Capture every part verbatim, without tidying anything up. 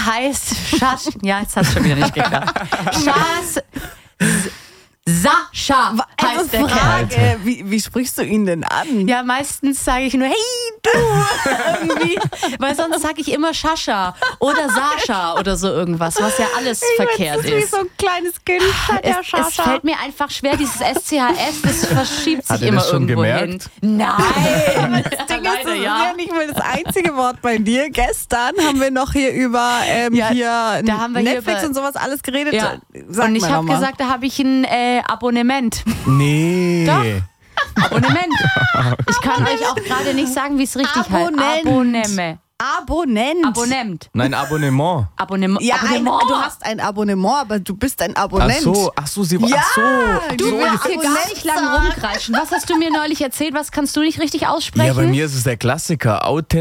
heißt Schas... Ja, jetzt hat es schon wieder nicht geklappt. Schas... Sascha heißt also der Frage, Kerl. wie, wie sprichst du ihn denn an? Ja, meistens sage ich nur, hey, du, irgendwie. Weil sonst sage ich immer Schascha oder Sascha oder so irgendwas, was ja alles Ich verkehrt weiß, das ist. ist. Wie so ein kleines Kind. Es, es fällt mir einfach schwer, dieses S C H S, das verschiebt sich Hat er immer das schon irgendwo gemerkt? hin. Nein, Das Ding ist, leider das ist ja. ja nicht mal das einzige Wort bei dir. Gestern haben wir noch hier über ähm, Ja, hier da haben wir hier Netflix über- und sowas alles geredet. Ja. Sag Und ich mal habe noch mal. gesagt, da habe ich ein äh, Abonnement. Nee. Doch. Abonnement. Ich kann euch auch gerade nicht sagen, wie es richtig Abonnent. heißt. Abonnement. Abonnent. Abonnement. Nein, Abonnement. Abonnement. Ja, ein, Abonnement. du hast ein Abonnement, aber du bist ein Ach Abonnent. so, ach so, sie Ja, ach so. Du so willst ist hier es. gar nicht lang rumkreischen. Was hast du mir neulich erzählt? Was kannst du nicht richtig aussprechen? Ja, bei mir ist es der Klassiker.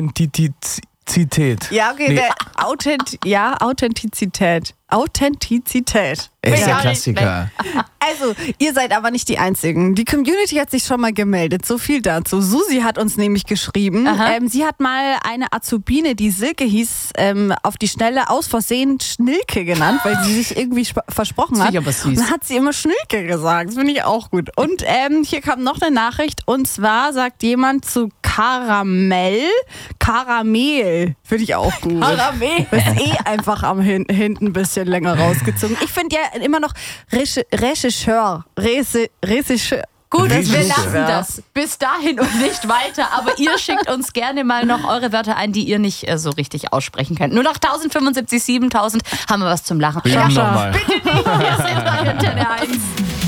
Authentizität. Ja, okay, Nee, der Authent ja, Authentizität. Authentizität. er ist Ja, der nicht Klassiker. Also, ihr seid aber nicht die Einzigen. Die Community hat sich schon mal gemeldet. So viel dazu. Susi hat uns nämlich geschrieben. Ähm, sie hat mal eine Azubine, die Silke hieß, ähm, auf die Schnelle aus Versehen Schnilke genannt, weil sie sich irgendwie sp- versprochen Das hat. finde ich aber süß. Und dann hat sie immer Schnilke gesagt. Das finde ich auch gut. Und ähm, hier kam noch eine Nachricht. Und zwar sagt jemand zu Karamell, Karamell. Finde ich auch gut. Karamell. Das ist eh einfach am hin, hinten ein bisschen länger rausgezogen. Ich finde ja immer noch Reche- Regisseur. Rese- Regisseur. Gut, wir Regisseur. lassen das bis dahin und nicht weiter. Aber ihr schickt uns gerne mal noch eure Wörter ein, die ihr nicht äh, so richtig aussprechen könnt. Nur noch tausendfünfundsiebzig, siebentausend haben wir was zum Lachen. Bitte nochmal. Wir sind bei Antenne eins.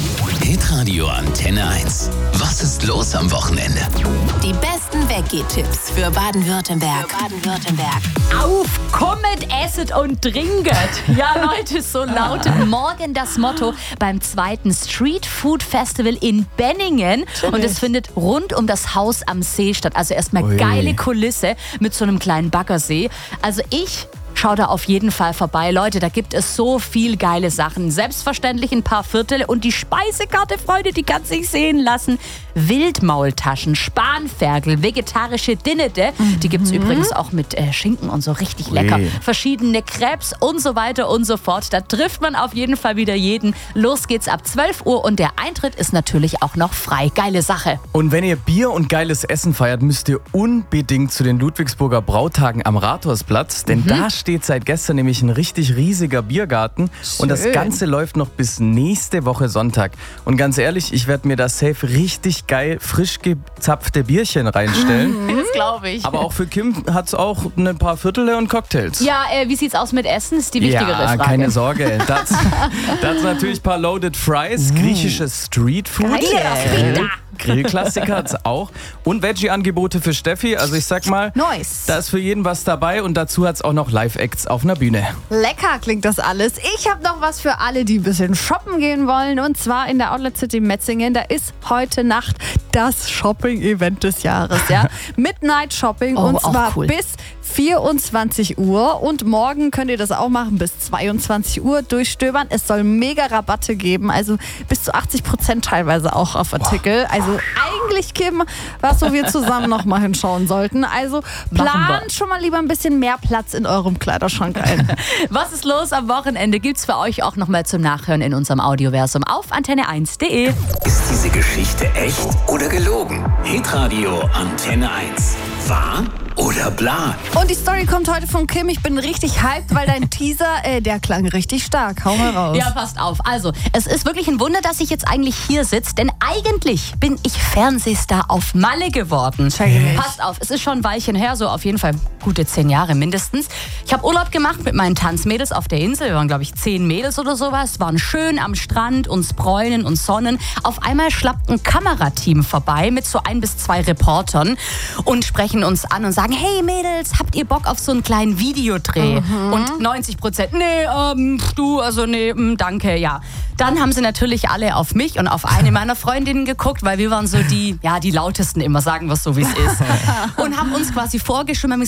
Hitradio Antenne eins. Was ist los am Wochenende? Die besten Weggeh-Tipps für Baden-Württemberg. Für Baden-Württemberg. Auf, kommet, esset und trinket. Ja, Leute, so lautet morgen das Motto beim zweiten Street Food Festival in Benningen. Und es findet rund um das Haus am See statt. Also erstmal Ui. geile Kulisse mit so einem kleinen Baggersee. Also ich schau da auf jeden Fall vorbei. Leute, da gibt es so viel geile Sachen. Selbstverständlich ein paar Viertel und die Speisekarte, Freunde, die kann sich sehen lassen. Wildmaultaschen, Spanferkel, vegetarische Dinnete. Die gibt's übrigens auch mit äh, Schinken und so richtig lecker. Ui. Verschiedene Crepes und so weiter und so fort. Da trifft man auf jeden Fall wieder jeden. Los geht's ab zwölf Uhr und der Eintritt ist natürlich auch noch frei. Geile Sache. Und wenn ihr Bier und geiles Essen feiert, müsst ihr unbedingt zu den Ludwigsburger Brautagen am Rathausplatz, denn da steht seit gestern nämlich ein richtig riesiger Biergarten und das Schön. Ganze läuft noch bis nächste Woche Sonntag. Und ganz ehrlich, ich werde mir da safe richtig geil frisch gezapfte Bierchen reinstellen. Das glaube ich. Aber auch für Kim hat's auch ein paar Viertel und Cocktails. Ja, äh, wie sieht's aus mit Essen? Ist die wichtigere Ja, Frage. keine Sorge. Das, das natürlich ein paar Loaded Fries, griechisches Streetfood. Geil. Grill, Grillklassiker hat's auch. Und Veggie-Angebote für Steffi. Also ich sag mal, Nice. da ist für jeden was dabei. Und dazu hat's auch noch Live-Acts auf einer Bühne. Lecker klingt das alles. Ich habe noch was für alle, die ein bisschen shoppen gehen wollen. Und zwar in der Outlet City Metzingen. Da ist heute Nacht das Shopping-Event des Jahres. Ja? Midnight Shopping. Oh, und auch zwar cool. bis vierundzwanzig Uhr. Und morgen könnt ihr das auch machen bis zweiundzwanzig Uhr durchstöbern. Es soll mega Rabatte geben. Also bis zu achtzig Prozent teilweise auch auf Artikel. Also eigentlich, Kim, was so wir zusammen noch mal hinschauen sollten. Also Machen wir. plant schon mal lieber ein bisschen mehr Platz in eurem Kleiderschrank ein. Was ist los am Wochenende? Gibt's für euch auch nochmal zum Nachhören in unserem Audioversum auf antenne eins punkt de. Ist diese Geschichte echt oder gelogen? Hitradio Antenne eins. Wahr oder bla? Und die Story kommt heute von Kim. Ich bin richtig hyped, weil dein Teaser, äh, der klang richtig stark. Hau mal raus. Ja, passt auf. Also, es ist wirklich ein Wunder, dass ich jetzt eigentlich hier sitze, denn eigentlich bin ich Fernsehstar auf Malle geworden. Check it. Passt auf, es ist schon ein Weilchen her, so auf jeden Fall gute zehn Jahre mindestens. Ich habe Urlaub gemacht mit meinen Tanzmädels auf der Insel. Wir waren, glaube ich, zehn Mädels oder sowas. Waren schön am Strand, uns bräunen und sonnen. Auf einmal schlappt ein Kamerateam vorbei mit so ein bis zwei Reportern und sprechen uns an und sagen, hey Mädels, habt ihr Bock auf so einen kleinen Videodreh? Und neunzig Prozent, nee, ähm, du, also nee, mm, danke, ja. Dann haben sie natürlich alle auf mich und auf eine meiner Freundinnen geguckt, weil wir waren so die, ja, die lautesten immer, sagen wir es so, wie es ist. Und haben uns quasi vorgeschrieben, haben gesagt, die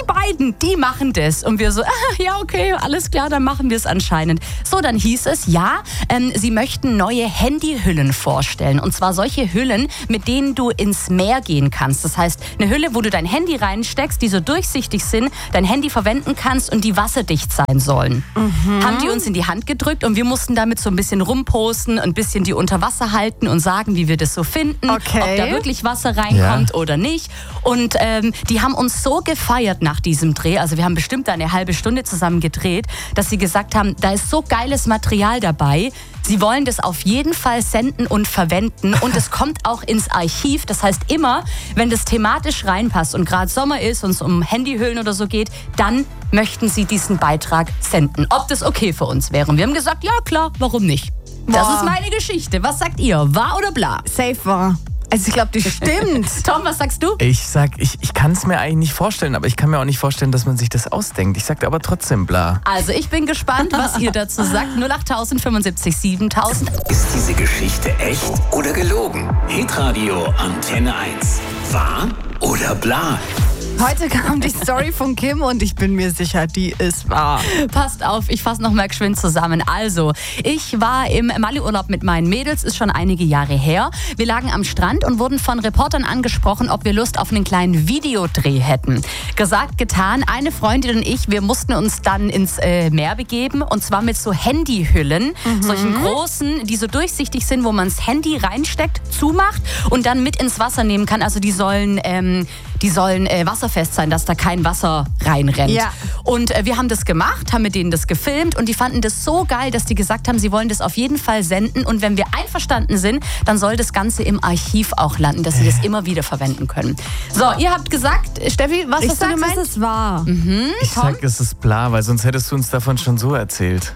beiden, die machen das. Und wir so, ah, ja okay, alles klar, dann machen wir es anscheinend. So, dann hieß es, ja, ähm, sie möchten neue Handyhüllen vorstellen. Und zwar solche Hüllen, mit denen du ins Meer gehen kannst. Das heißt, eine Hülle, wo du dein Handy reinsteckst, die so durchsichtig sind, dein Handy verwenden kannst und die wasserdicht sein sollen. Mhm. Haben die uns in die Hand gedrückt und wir mussten damit so ein bisschen rumposten, ein bisschen die unter Wasser halten und sagen, wie wir das so finden, okay. ob da wirklich Wasser reinkommt Ja. oder nicht. Und ähm, die haben uns so gefeiert nach diesem Dreh, also wir haben bestimmt eine halbe Stunde zusammen gedreht, dass sie gesagt haben, da ist so geiles Material dabei, sie wollen das auf jeden Fall senden und verwenden und es kommt auch ins Archiv. Das heißt immer, wenn das thematisch reinpasst und gerade Sommer ist und es um Handyhüllen oder so geht, dann möchten sie diesen Beitrag senden. Ob das okay für uns wäre. Und wir haben gesagt, ja klar, warum nicht? Das Boah. ist meine Geschichte. Was sagt ihr? Wahr oder bla? Safe war. Also ich glaube, die stimmt. Tom, was sagst du? Ich sag, ich, ich kann es mir eigentlich nicht vorstellen, aber ich kann mir auch nicht vorstellen, dass man sich das ausdenkt. Ich sag aber trotzdem bla. Also ich bin gespannt, was ihr dazu sagt. null acht fünfundsiebzig siebentausend. Ist diese Geschichte echt oder gelogen? Hitradio Antenne eins. Wahr oder bla? Heute kam die Story von Kim und ich bin mir sicher, die ist wahr. Passt auf, ich fasse noch mal geschwind zusammen. Also, ich war im Mali-Urlaub mit meinen Mädels, ist schon einige Jahre her. Wir lagen am Strand und wurden von Reportern angesprochen, ob wir Lust auf einen kleinen Videodreh hätten. Gesagt, getan. Eine Freundin und ich, wir mussten uns dann ins äh, Meer begeben und zwar mit so Handyhüllen, mhm. solchen großen, die so durchsichtig sind, wo man das Handy reinsteckt, zumacht und dann mit ins Wasser nehmen kann. Also die sollen, ähm, die sollen äh, wasserfest sein, dass da kein Wasser reinrennt. Ja. Und äh, wir haben das gemacht, haben mit denen das gefilmt und die fanden das so geil, dass die gesagt haben, sie wollen das auf jeden Fall senden und wenn wir einverstanden sind, dann soll das Ganze im Archiv auch landen, dass sie das immer wieder verwenden können. So, ihr habt gesagt, Steffi, was Ich hast du sag, gemeint? es ist wahr. Ich sag, es ist bla, weil sonst hättest du uns davon schon so erzählt.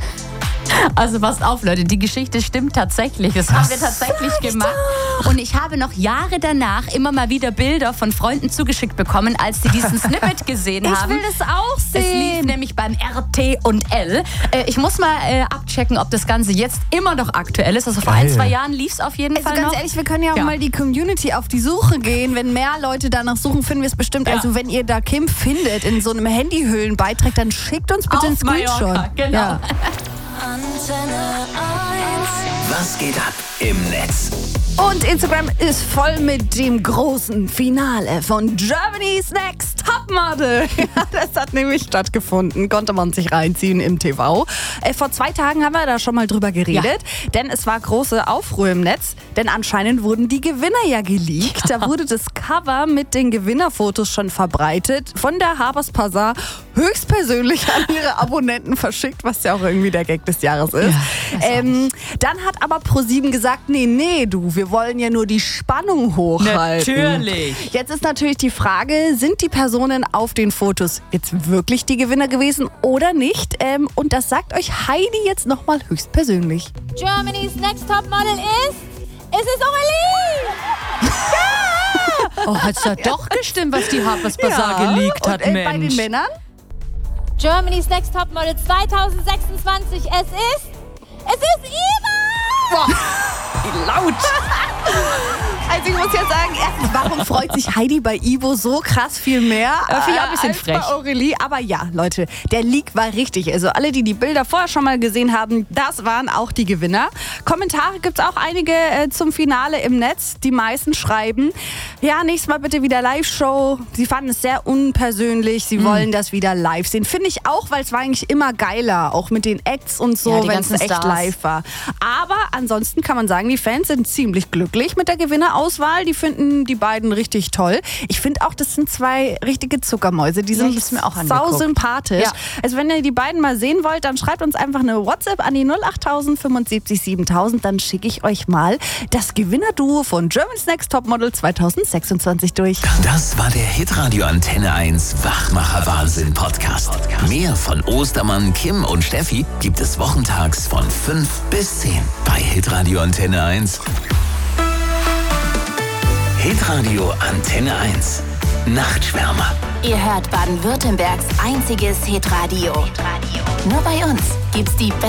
Also passt auf, Leute, die Geschichte stimmt tatsächlich. Das haben wir tatsächlich gemacht. Und ich habe noch Jahre danach immer mal wieder Bilder von Freunden zugeschickt bekommen, als sie diesen Snippet gesehen haben. Ich will das auch Es lief sehen. nämlich beim R T und L. Äh, ich muss mal äh, abchecken, ob das Ganze jetzt immer noch aktuell ist. Also vor Geil. ein, zwei Jahren lief es auf jeden Also Fall ganz noch. ehrlich, wir können ja auch Ja. mal die Community auf die Suche gehen. Wenn mehr Leute danach suchen, finden wir es bestimmt. Ja. Also wenn ihr da Kim findet in so einem Handyhüllenbeitrag, dann schickt uns bitte Auf einen Screenshot. Mallorca, genau. Ja. Was geht ab im Netz? Und Instagram ist voll mit dem großen Finale von Germany's Next Topmodel. Ja, das hat nämlich stattgefunden, konnte man sich reinziehen im T V. Äh, vor zwei Tagen haben wir da schon mal drüber geredet, denn es war große Aufruhr im Netz, denn anscheinend wurden die Gewinner ja geleakt. Da wurde das Cover mit den Gewinnerfotos schon verbreitet, von der Harper's Bazaar höchstpersönlich an ihre Abonnenten verschickt, was ja auch irgendwie der Gag des Jahres ist. Ja, ähm, dann hat aber ProSieben gesagt, nee, nee, du, wir wollen ja nur die Spannung hochhalten. Natürlich. Jetzt ist natürlich die Frage, sind die Personen auf den Fotos jetzt wirklich die Gewinner gewesen oder nicht? Ähm, und das sagt euch Heidi jetzt nochmal höchstpersönlich. Germany's Next Topmodel ist... Es ist Aurelie! Oh, hat's da doch gestimmt, was die Harper's Bazaar geleakt hat, und, äh, Mensch. bei den Männern? Germany's Next Topmodel zwanzig sechsundzwanzig. Es ist... Es ist Eva! Laut. Also ich muss ja sagen, erstens, warum freut sich Heidi bei Ivo so krass viel mehr Ja, finde ich auch ein bisschen als frech. bei Aurelie? Aber ja, Leute, der Leak war richtig. Also alle, die die Bilder vorher schon mal gesehen haben, das waren auch die Gewinner. Kommentare gibt es auch einige äh, zum Finale im Netz. Die meisten schreiben, ja, nächstes Mal bitte wieder Live-Show. Sie fanden es sehr unpersönlich. Sie Mhm. wollen das wieder live sehen. Finde ich auch, weil es war eigentlich immer geiler. Auch mit den Acts und so, Ja, die wenn es ganzen echt Stars. live war. Aber ansonsten kann man sagen, die Fans sind ziemlich glücklich mit der Gewinnerauswahl. Die finden die beiden richtig toll. Ich finde auch, das sind zwei richtige Zuckermäuse. Die Ja, sind ich hab's mir auch sau angeguckt. sympathisch. Ja. Also wenn ihr die beiden mal sehen wollt, dann schreibt uns einfach eine WhatsApp an die null acht fünfundsiebzig siebentausend. Dann schicke ich euch mal das Gewinnerduo von Germany's Next Topmodel zwanzig sechsundzwanzig durch. Das war der Hitradio Antenne eins Wachmacher Wahnsinn Podcast. Mehr von Ostermann, Kim und Steffi gibt es wochentags von fünf bis zehn bei Hitradio Antenne eins. Hitradio Antenne eins. Nachtschwärmer. Ihr hört Baden-Württembergs einziges Hitradio. Nur bei uns gibt's die